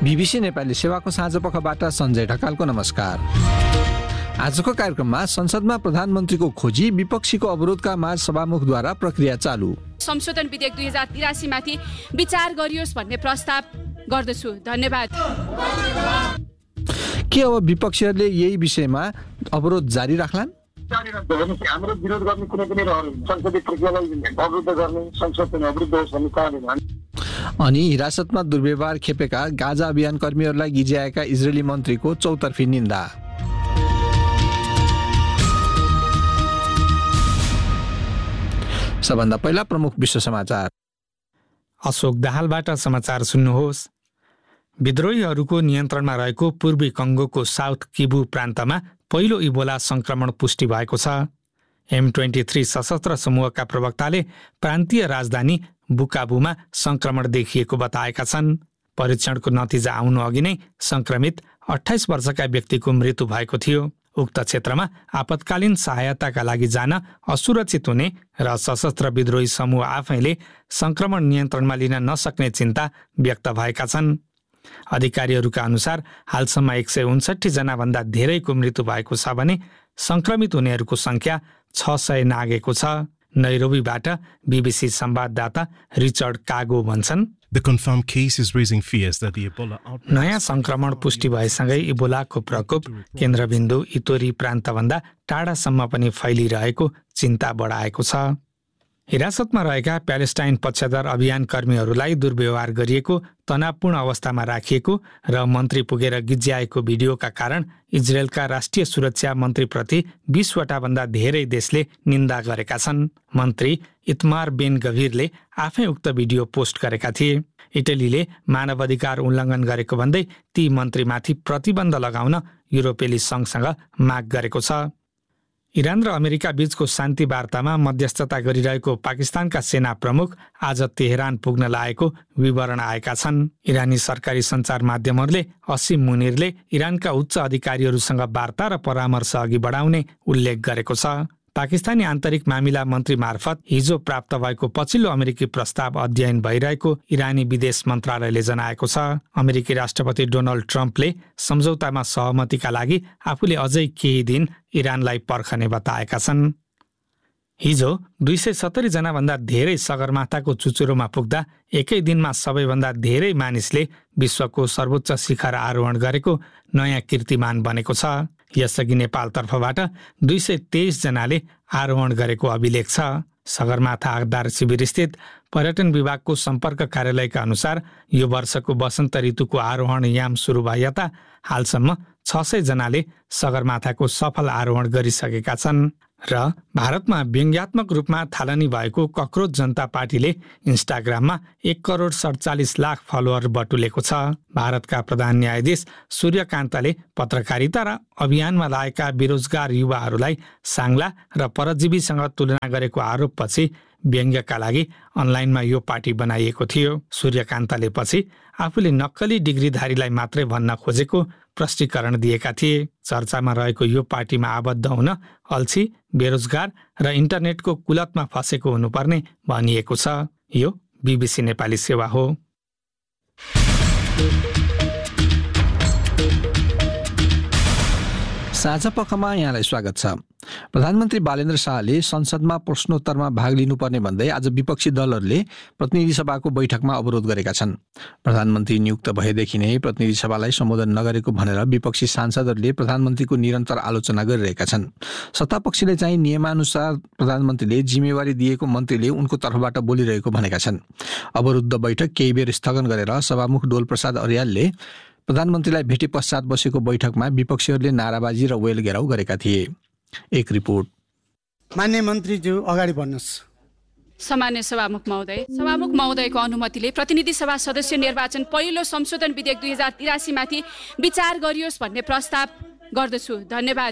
BBC Nepali सेवाको साँझपखबाट सञ्जय ढकालको नमस्कार। आजको कार्यक्रममा संसदमा प्रधानमन्त्रीको खोजी, विपक्षीको अवरोधका माझ सभामुखद्वारा प्रक्रिया चालु। संशोधन विधेयक 2083 माथि विचार गरियोस् भन्ने प्रस्ताव गर्दछु। धन्यवाद। के अब विपक्षीहरूले यही विषयमा अवरोध जारी राख्लान्? हाम्रो विरोध गर्ने कुनै पनि रहर संसदीय प्रक्रियालाई अवरुद्ध गर्ने, संसद अवरुद्ध होस् भन्ने कारण। अनि हिरासतमा दुर्व्यवहार खेपेका गाजा अभियान कर्मीहरूलाई गिज्याएका इजरायली मन्त्रीको चौतर्फी निन्दा। सबभन्दा पहिला प्रमुख विश्व समाचार। अशोक दाहालबाट समाचार सुन्नुहोस्। विद्रोहीहरूको नियन्त्रणमा रहेको पूर्वी कङ्गोको साउथ किबु प्रान्तमा पहिलो इबोला संक्रमण पुष्टि भएको छ। M23 सशस्त्र समूहका प्रवक्ताले प्रान्तीय राजधानी बुकाबुमा संक्रमण देखिएको बताएका छन्। परीक्षणको नतिजा आउनु अघि नै संक्रमित 28 वर्षका व्यक्तिको मृत्यु भएको थियो। उक्त क्षेत्रमा आपतकालीन सहायताका लागि जान असुरक्षित हुने र सशस्त्र विद्रोही समूह आफैले संक्रमण नियन्त्रणमा लिन नसक्ने चिन्ता व्यक्त भएका छन्। अधिकारीहरूका अनुसार हालसम्म 159 जनाभन्दा धेरैको मृत्यु भएको छ भने संक्रमित हुनेहरूको संख्या 600 नागेको छ। नैरोबीबाट बीबीसी संवाददाता रिचर्ड कागो भन्छन्, नयाँ संक्रमण पुष्टि भएसँगै इबोलाको प्रकोप केन्द्रबिन्दु इतोरी प्रान्तभन्दा टाढासम्म पनि फैलिरहेको चिन्ता बढाएको छ। हिरासतमा रहेका प्यालेस्टाइन पक्षधर अभियान कर्मीहरूलाई दुर्व्यवहार गरिएको, तनावपूर्ण अवस्थामा राखिएको र मन्त्री पुगेर गिज्याएको भिडियोका कारण इजरायलका राष्ट्रिय सुरक्षा मन्त्रीप्रति 20 वटा भन्दा धेरै देशले निन्दा गरेका छन्। मन्त्री इतमार बेन गभिरले आफै उक्त भिडियो पोस्ट गरेका थिए। इटलीले मानव अधिकार उल्लङ्घन गरेको भन्दै ती मन्त्रीमाथि प्रतिबन्ध लगाउन युरोपेली सङ्घसँग माग गरेको छ। इरान र अमेरिका बीचको शान्ति वार्तामा मध्यस्थता गरिरहेको पाकिस्तानका सेना प्रमुख आज तेहरान पुग्न लागेको विवरण आएका छन्। इरानी सरकारी सञ्चार माध्यमहरूले असीम मुनिरले इरानका उच्च अधिकारीहरूसँग वार्ता र परामर्श अघि बढाउने उल्लेख गरेको छ। पाकिस्तानी आन्तरिक मामिला मन्त्री मार्फत हिजो प्राप्त भएको पछिल्लो अमेरिकी प्रस्ताव अध्ययन भइरहेको इरानी विदेश मन्त्रालयले जनाएको छ। अमेरिकी राष्ट्रपति डोनाल्ड ट्रम्पले सम्झौतामा सहमतिका लागि आफूले अझै केही दिन इरानलाई पर्खने बताएका छन्। हिजो 270 जनाभन्दा धेरै सगरमाथाको चुचुरोमा पुग्दा एकै दिनमा सबैभन्दा धेरै मानिसले विश्वको सर्वोच्च शिखर आरोहण गरेको नयाँ कीर्तिमान बनेको छ। यसअघि नेपालतर्फबाट 223 जनाले आरोहण गरेको अभिलेख छ। सगरमाथा आधार शिविर स्थित पर्यटन विभागको सम्पर्क कार्यालयका अनुसार यो वर्षको वसन्त ऋतुको आरोहण याम सुरु भए यता हालसम्म 600 जनाले सगरमाथाको सफल आरोहण गरिसकेका छन्। र भारतमा व्यङ्ग्यात्मक रूपमा थालनी भएको कक्रोच जनता पार्टीले इन्स्टाग्राममा 1,47,00,000 फलोअर बटुलेको छ। भारतका प्रधान न्यायाधीश सूर्यकान्तले पत्रकारिता र अभियानमा लागेका बेरोजगार युवाहरूलाई साङ्ला र परजीवीसँग तुलना गरेको आरोपपछि व्यङ्ग्यका लागि अनलाइनमा यो पार्टी बनाइएको थियो। सूर्यकान्तले पछि आफूले नक्कली डिग्रीधारीलाई मात्रै भन्न खोजेको प्रष्टीकरण दिएका थिए। चर्चामा रहेको यो पार्टीमा आबद्ध हुन अल्छी, बेरोजगार र इन्टरनेटको कुलतमा फँसेको हुनुपर्ने भनिएको छ। यो बीबीसी नेपाली सेवा हो। साझा पखमा यहाँलाई स्वागत छ। प्रधानमन्त्री बालेन्द्र शाहले संसदमा प्रश्नोत्तरमा भाग लिनुपर्ने भन्दै आज विपक्षी दलहरूले प्रतिनिधि सभाको बैठकमा अवरोध गरेका छन्। प्रधानमन्त्री नियुक्त भएदेखि नै प्रतिनिधि सभालाई सम्बोधन नगरेको भनेर विपक्षी सांसदहरूले प्रधानमन्त्रीको निरन्तर आलोचना गरिरहेका छन्। सत्तापक्षले चाहिँ नियमानुसार प्रधानमन्त्रीले जिम्मेवारी दिएको मन्त्रीले उनको तर्फबाट बोलिरहेको भनेका छन्। अवरुद्ध बैठक केही बेर स्थगन गरेर सभामुख डोलप्रसाद अर्यालले प्रधानमन्त्रीलाई भेटे पश्चात बसेको बैठकमा विपक्षीहरूले नाराबाजी र वेल घेराउ गरेका थिए। एक रिपोर्ट। मान्य मन्त्रीज्यू अगाडि बढ्नुहोस्। सामान्य सभामुख महोदयको अनुमतिले प्रतिनिधि सभा सदस्य निर्वाचन पहिलो संशोधन विधेयक 2083 माथि विचार गरियोस् भन्ने प्रस्ताव गर्दछु। धन्यवाद।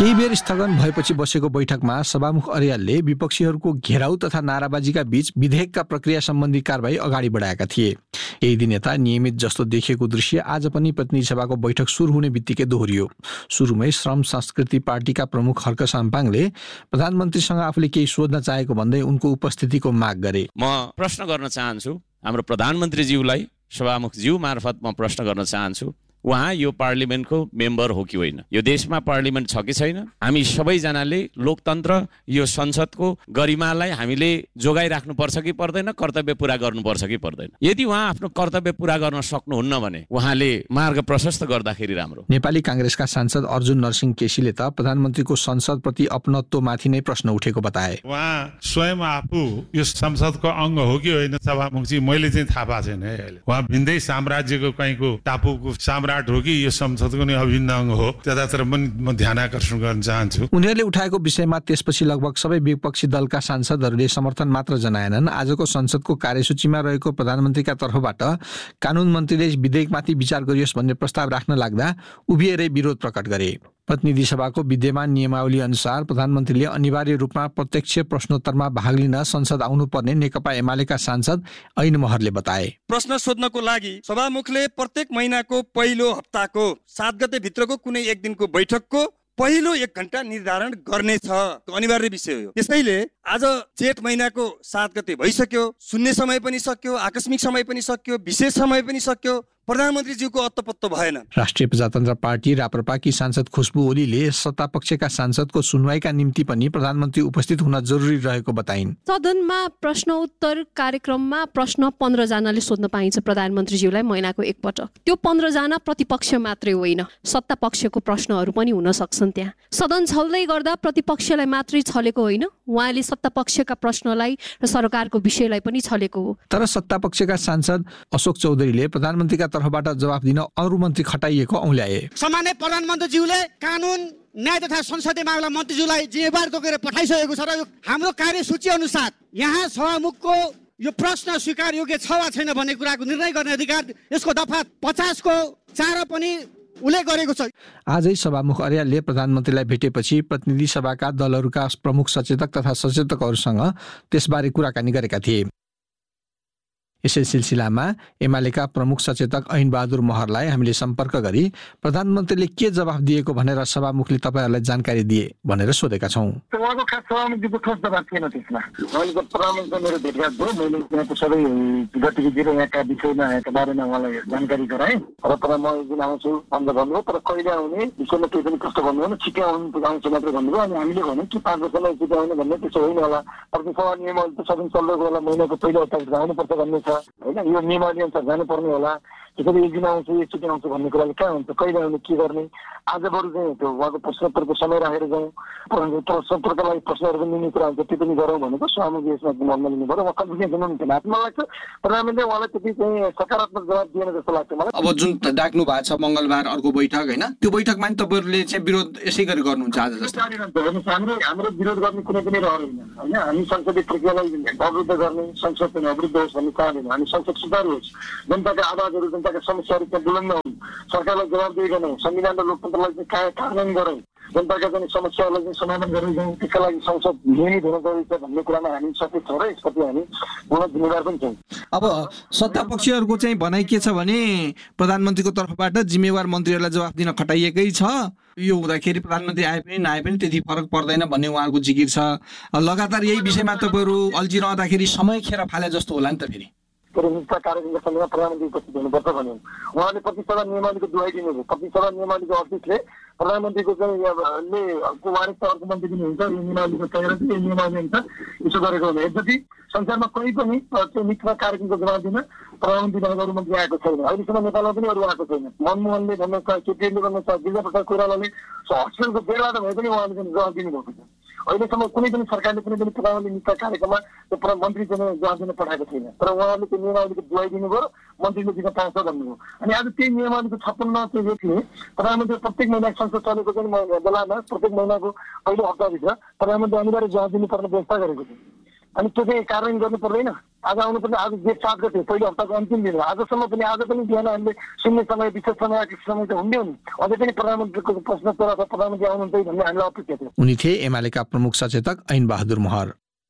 केही बेर स्थगन भएपछि बसेको बैठकमा सभामुख अर्यालले विपक्षीहरूको घेराउ तथा नाराबाजीका बीच विधेयकका प्रक्रिया सम्बन्धी कारबाही अगाडि बढाएका थिए। यही दिन यता नियमित जस्तो देखिएको दृश्य आज पनि प्रतिनिधि सभाको बैठक सुरु हुने बित्तिकै दोहोरियो। सुरुमै श्रम संस्कृति पार्टीका प्रमुख हर्क साम्पाङले प्रधानमन्त्रीसँग आफूले केही सोध्न चाहेको भन्दै उनको उपस्थितिको माग गरे। म प्रश्न गर्न चाहन्छु हाम्रो प्रधानमन्त्रीज्यूलाई, सभामुखज्यू मार्फत म प्रश्न गर्न चाहन्छु, उहाँ यो पार्लिमेन्टको मेम्बर हो कि होइन? यो देशमा पार्लिमेन्ट छ कि छैन? हामी सबैजनाले लोकतन्त्र, यो संसदको गरिमालाई हामीले जोगाइराख्नुपर्छ कि पर्दैन? कर्तव्य पूरा गर्नुपर्छ कि पर्दैन? यदि उहाँ आफ्नो कर्तव्य पूरा गर्न सक्नुहुन्न भने उहाँले मार्ग प्रशस्त गर्दाखेरि राम्रो। नेपाली कांग्रेसका सांसद अर्जुन नरसिंह केसीले त प्रधानमन्त्रीको संसदप्रति अपनत्वमाथि नै प्रश्न उठेको बताए। उहाँ स्वयं आफू यो संसदको अङ्ग हो कि होइन सभामुखजी मैले चाहिँ थाहा पाएको छैन है। अहिले उहाँ भिन्दै साम्राज्यको कहीँको टापुको साम्राज्य हो कि यो संसदको नै अभिन्न अङ्ग हो, त्यतातिर म ध्यान आकर्षण गर्न चाहन्छु। उनीहरूले उठाएको विषयमा त्यसपछि लगभग सबै विपक्षी दलका सांसदहरूले समर्थन मात्र जनाएनन्। आजको संसदको कार्यसूचीमा रहेको प्रधानमन्त्रीका तर्फबाट कानून मन्त्रीले विधेयकमाथि विचार गरियोस् भन्ने प्रस्ताव राख्न लाग्दा उभिएरै विरोध प्रकट गरे। प्रतिनिधि सभाको विद्यमान नियमावली अनुसार प्रधानमन्त्रीले अनिवार्य रूपमा प्रत्यक्ष प्रश्नोत्तरमा भाग लिन संसद आउनुपर्ने नेकपा एमालेका सांसद ऐन महरले बताए। प्रश्न सोध्नको लागि सभामुखले प्रत्येक महिनाको पहिलो हप्ताको 7 गते भित्रको कुनै एक दिनको बैठकको पहिलो 1 घण्टा निर्धारण गर्नेछ, अनिवार्य विषय हो। त्यसैले आज जेठ महिनाको 7 गते भइसक्यो, शून्य समय पनि सक्यो, आकस्मिक समय पनि सक्यो, विशेष समय पनि सक्यो, प्रधानमन्त्रीज्यूको अत्तपत्तो भएन। राष्ट्रिय प्रजातन्त्र पार्टी राप्रपाकी सांसद खुशबु ओलीले सत्तापक्षका सांसदको सुनवाईका निम्ति पनि प्रधानमन्त्री उपस्थित हुन जरुरी रहेको बताइन्। सदनमा प्रश्न उत्तर कार्यक्रममा प्रश्न 15 जनाले सोध्न पाइन्छ प्रधानमन्त्रीज्यूलाई महिनाको एक पटक। त्यो 15 जना प्रतिपक्ष मात्रै होइन, सत्ता पक्षको प्रश्नहरू पनि हुन सक्छन्। त्यहाँ सदन छल्दै गर्दा प्रतिपक्षलाई मात्रै छलेको होइन, उहाँले सत्ता पक्षका प्रश्नलाई र सरकारको विषयलाई पनि छलेको हो। तर सत्ता पक्षका सांसद अशोक चौधरीले प्रधानमन्त्रीका तर्फबाट जवाफ दिन अरू मन्त्री खटाइएको औल्याए। सामान्य प्रधानमन्त्रीज्यूले कानुन, न्याय तथा संसदीय मामला मन्त्रीज्यूलाई जिम्मेवार तोकेर पठाइसकेको छ र हाम्रो कार्यसूची अनुसार यहाँ सभामुखको यो प्रश्न स्वीकार योग्य छ वा छैन भन्ने कुराको निर्णय गर्ने अधिकार यसको दफा 50 को 4 पनि उल्लेख गरेको छ। आजै सभामुख अर्यालले प्रधानमन्त्रीलाई भेटेपछि प्रतिनिधि सभाका दलहरूका प्रमुख सचेतक तथा सचेतकहरूसँग त्यसबारे कुराकानी गरेका थिए। यसै सिलसिलामा एमालेका प्रमुख सचेतक ऐन बहादुर महरलाई हामीले सम्पर्क गरी प्रधानमन्त्रीले के जवाफ दिएको भनेर सभामुखले तपाईँहरूलाई जानकारी दिए भनेर सोधेका छौँ। उहाँको खास सभामुखको ठोस जवाफ थिएन त्यसमा। मैले प्रधानमन्त्रीसँग मेरो भेटघाट भयो, मैले यहाँको सबै गतिविधि र यहाँका विषयमा यहाँका बारेमा उहाँलाई जानकारी गराएँ र तर म एक दिन आउँछु भनेर भन्नुभयो, तर कहिले आउने विषयमा केही पनि कस्तो भन्नुभयो, छिट्टै आउँछु मात्रै भन्नुभयो। अनि हामीले भन्यौँ कि 5 वर्षमा छिट्टै आउने भन्ने त्यसो होइन होला, प्रतिसभा नियमावली त सदन चल्दैको होला, महिनाको पहिलो हप्ता आउनुपर्छ भन्ने छ होइन, यो नियमावली अनुसार जानुपर्ने होला। त्यसरी एक दिन आउँछु एकचोटि आउँछु भन्ने कुराले कहाँ हुन्छ, कहिले आउने के गर्ने। आज बरु चाहिँ त्यो उहाँको प्रश्नोत्तरको समय राखेर जाउँ, प्रश्नोत्तरको लागि प्रश्नहरू पनि लिने कुरा हुन्छ त्यो पनि गरौँ भनेको सभामुखले यसमा मनमा लिनु पऱ्यो। म कन्फिडेन्स हुनु थिएन, मलाई लाग्छ प्रधानमन्त्रीले उहाँलाई त्यति चाहिँ सकारात्मक जवाब दिएन जस्तो लाग्छ मलाई। अब जुन डाक्नु भएको छ मङ्गलबार अर्को बैठक होइन, त्यो बैठकमा नि तपाईँहरूले चाहिँ विरोध यसै गरी गर्नुहुन्छ आज जस्तो? हाम्रो विरोध गर्ने कुनै पनि रहर होइन। हामी संसदीय प्रक्रियालाई अवरुद्ध गर्ने, संसद पनि अवरुद्ध होस् भन्ने चाहँदैन। हामी संसद सुधार होस्, जनताका आवाजहरू, जनताका समस्याहरू त्यहाँ बुलन्द हुन्, सरकारलाई जवाबदेही गरौँ, संविधान र लोकतन्त्रलाई चाहिँ कार्यान्वयन गरौँ, जनताका चाहिँ समस्याहरूलाई चाहिँ समाधान गरेर जाउँ, त्यसका लागि संसद नियमित हुन जरुरी छ भन्ने कुरामा हामी सचेत छौँ र यसप्रति हामी पूर्ण जिम्मेवार पनि छौँ। अब सत्ता पक्षहरूको चाहिँ भनाइ के छ भने प्रधानमन्त्रीको तर्फबाट जिम्मेवार मन्त्रीहरूलाई जवाफ दिन खटाइएकै छ, यो हुँदाखेरि प्रधानमन्त्री आए पनि नआए पनि त्यति फरक पर्दैन भन्ने उहाँहरूको जिकिर छ। लगातार यही विषयमा तपाईँहरू अल्झिरहँदाखेरि समय खेर फाले जस्तो होला नि त। फेरि निष्ठा कार्यक्रमका सन्दर्भमा प्रधानमन्त्री उपस्थित हुनुपर्छ भन्यो उहाँले प्रतिसभा नियमावलीको दुहाई दिनुभयो। प्रतिसभा नियमावलीको अफिसले प्रधानमन्त्रीको चाहिँ को वारिसता अर्को मन्त्री पनि हुन्छ, यो नियमावलीको तयार यो नियमावली हुन्छ यसो गरेको हुँदा यद्यपि संसारमा कहीँ पनि त्यो निष्ठा कार्यक्रमको जवाब दिन प्रधानमन्त्री बाहेक अरू मन्त्री आएको छैन। अहिलेसम्म नेपालमा पनि अरू आएको छैन। मनमोहनले भन्ने छ, केपीले भन्ने छ, गिरिजाप्रसाद कोइरालाले हस्पिटलको बेडबाट भए पनि उहाँले चाहिँ जवाब दिनुभएको छ। अहिलेसम्म कुनै पनि सरकारले कुनै पनि प्रधानमन्त्री निष्ठा कार्यक्रममा त्यो मन्त्री चाहिँ जवाब दिन पठाएको छैन। तर उहाँले त्यो नियमावलीको दुहाई दिनुभयो, मन्त्रीले दिन पाउँछ भन्नुभयो। अनि आज त्यही नियमावलीको 56 चाहिँ व्यक्तिले प्रधानमन्त्री प्रत्येक महिना संसद चलेको चाहिँ बेलामा प्रत्येक महिनाको पहिलो हप्ताभित्र प्रधानमन्त्री अनिवार्य जवाब दिनुपर्ने व्यवस्था गरेको थियो। अनि त्यो चाहिँ कार्यान्वयन गर्नु पर्दैन। आज आउनुपर्ने आज जेठ 7 गते पहिलो हप्ताको अन्तिम दिन हो। आजसम्म पनि आज पनि बिहान हामीले सुन्ने समय विशेष समय समय त हुँदै हुन्। अझै पनि प्रधानमन्त्रीको प्रश्न तर प्रधानमन्त्री आउनुहुन्छ भन्ने हामीलाई अपेक्षा थियो। उनी थिए एमालेका प्रमुख सचेतक ऐन बहादुर महर।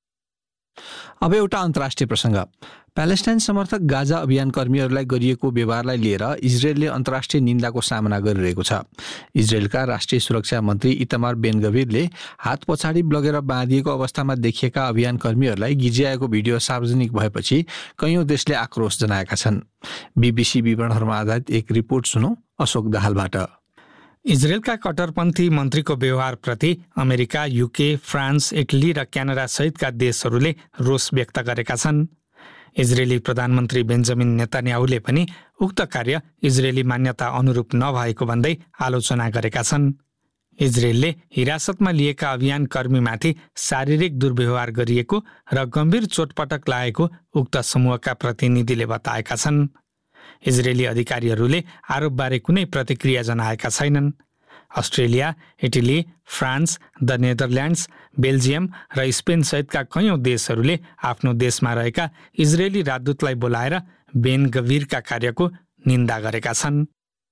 अब एउटा अन्तर्राष्ट्रिय प्रसङ्ग। प्यालेस्टाइन समर्थक गाजा अभियान कर्मीहरूलाई गरिएको व्यवहारलाई लिएर इजरायलले अन्तर्राष्ट्रिय निन्दाको सामना गरिरहेको छ। इजरायलका राष्ट्रिय सुरक्षा मन्त्री इतमार बेन-गभिरले हात पछाडि लगेर बाँधिएको अवस्थामा देखिएका अभियान कर्मीहरूलाई गिज्याएको भिडियो सार्वजनिक भएपछि कैयौं देशले आक्रोश जनाएका छन्। बीबीसी विवरणहरूमा आधारित एक रिपोर्ट सुनौ अशोक दाहालबाट। इजरायलका कट्टरपन्थी मन्त्रीको व्यवहारप्रति अमेरिका, युके, फ्रान्स, इटली र क्यानाडा सहितका देशहरूले रोष व्यक्त गरेका छन्। इजरायली प्रधानमन्त्री बेन्जामिन नेतान्याहुले पनि उक्त कार्य इजरायली मान्यता अनुरूप नभएको भन्दै आलोचना गरेका छन्। इजरायलले हिरासतमा लिएका अभियान कर्मीमाथि शारीरिक दुर्व्यवहार गरिएको र गम्भीर चोटपटक लागेको उक्त समूहका प्रतिनिधिले बताएका छन्। इजरायली अधिकारीहरूले आरोपबारे कुनै प्रतिक्रिया जनाएका छैनन्। Australia, Italy, France, the Netherlands, Belgium र स्पेन सहितका कैयौं देशहरूले आफ्नो देशमा रहेका इजरायली राजदूतलाई बोलाएर बेन-गभिरका कार्यको निन्दा गरेका छन्।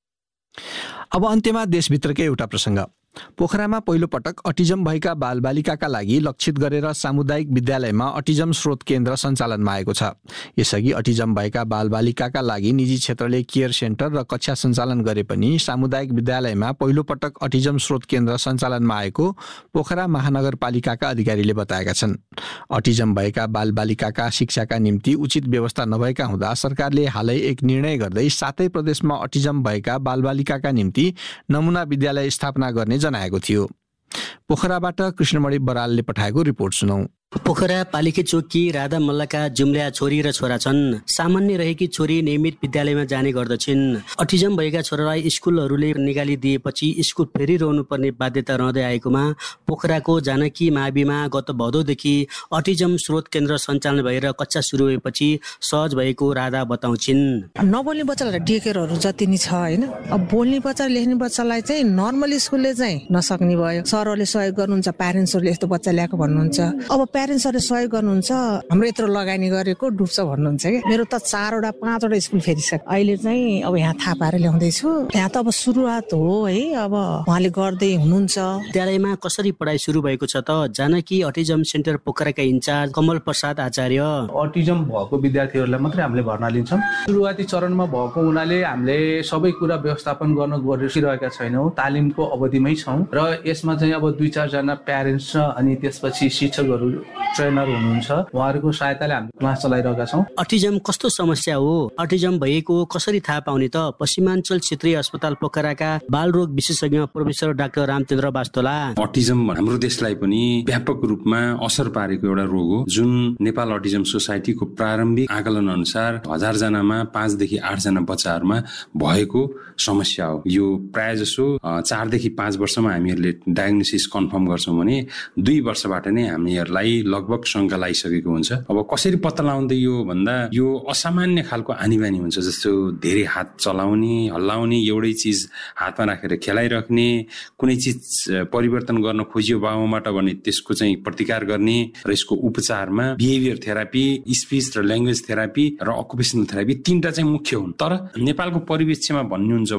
अब अन्त्यमा देशभित्रकै एउटा प्रसङ्ग। पोखरामा पहिलो पटक अटिजम भएका बालबालिकाका लागि लक्षित गरेर सामुदायिक विद्यालयमा अटिजम स्रोत केन्द्र सञ्चालनमा आएको छ। यसअघि अटिजम भएका बालबालिकाका लागि निजी क्षेत्रले केयर सेन्टर र कक्षा सञ्चालन गरे पनि सामुदायिक विद्यालयमा पहिलो पटक अटिजम स्रोत केन्द्र सञ्चालनमा आएको पोखरा महानगरपालिकाका अधिकारीले बताएका छन्। अटिजम भएका बालबालिकाका शिक्षाका निम्ति उचित व्यवस्था नभएका हुँदा सरकारले हालै एक निर्णय गर्दै 7 प्रदेशमा अटिजम भएका बालबालिकाका निम्ति नमुना विद्यालय स्थापना गर्ने जनाएको थियो। पोखराबाट कृष्णमणि बरालले पठाएको रिपोर्ट सुनौ। पोखरा पालिके चोकी राधा मल्लका जुम्ल्या छोरी र छोरा छन्। सामान्य रहेकी छोरी नियमित विद्यालयमा जाने गर्दछिन्। अटिजम भएका छोरालाई स्कुलहरूले निकालिदिएपछि स्कुल फेरिरहनु पर्ने बाध्यता रहँदै आएकोमा पोखराको जानकी माविमा गत भदौदेखि अटिजम स्रोत केन्द्र सञ्चालन भएर कक्षा सुरु भएपछि सहज भएको राधा बताउँछिन्। नबोल्ने बच्चालाई डेकेयरहरू जति नै छ हैन, अब बोल्ने बच्चा लेख्ने बच्चालाई चाहिँ नर्मल स्कुलले चाहिँ नसक्ने भयो। सरहरूले सहयोग गर्नुहुन्छ, प्यारेन्ट्सहरूले यस्तो बच्चा ल्याएको भन्नुहुन्छ। अब प्यारेन्ट्सहरूले सहयोग गर्नुहुन्छ, हाम्रो यत्रो लगानी गरेको डुब्छ भन्नुहुन्छ कि। मेरो त 4वटा 5वटा स्कुल फेरिसक्यो। अहिले चाहिँ अब यहाँ थाहा पाएर ल्याउँदैछु। यहाँ त अब सुरुवात हो है, अब उहाँले गर्दै हुनुहुन्छ। विद्यालयमा कसरी पढाइ सुरु भएको छ त जानकी अटिजम सेन्टर पोखराका इन्चार्ज कमल प्रसाद आचार्य। अटिजम भएको विद्यार्थीहरूलाई मात्रै हामीले भर्ना लिन्छौँ। सुरुवाती चरणमा भएको हुनाले हामीले सबै कुरा व्यवस्थापन गर्न गरिरहेका छैनौँ, तालिमको अवधिमै छौँ र यसमा चाहिँ अब 2-4 जना प्यारेन्ट्स अनि त्यसपछि शिक्षकहरू ट्रेनर हुनुहुन्छ, उहाँहरूको सहायताले हामीले क्लास चलाइरहेका छौँ। अटिजम कस्तो समस्या हो, अटिजम भएको कसरी थाहा पाउने त पश्चिमाञ्चल क्षेत्रीय अस्पताल पोखराका बालरोग विशेषज्ञ प्रोफेसर डाक्टर रामचन्द्र वास्तोला। अटिजम हाम्रो देशलाई पनि व्यापक रूपमा असर पारेको एउटा रोग हो, जुन नेपाल अटिजम सोसाइटीको प्रारम्भिक आकलन अनुसार 1000 जनामा 5 देखि 8 जना बच्चाहरूमा भएको समस्या हो। यो प्राय जसो 4 देखि 5 वर्षमा हामीहरूले डायग्नोसिस कन्फर्म गर्छौँ भने 2 वर्षबाट नै हामीहरूलाई लगभग शङ्का लागिसकेको हुन्छ। अब कसरी पत्ता लगाउँदै यो भन्दा यो असामान्य खालको आनीबानी हुन्छ, जस्तो धेरै हात चलाउने, हल्लाउने, एउटै चिज हातमा राखेर खेलाइराख्ने, कुनै चिज परिवर्तन गर्न खोजियो बाबुबाट भने त्यसको चाहिँ प्रतिकार गर्ने र यसको उपचारमा बिहेभियर थेरापी, स्पिच र ल्याङ्ग्वेज थेरापी र अकुपेसनल थेरापी 3टा चाहिँ मुख्य हुन्। तर नेपालको परिवेशमा भन्नुहुन्छ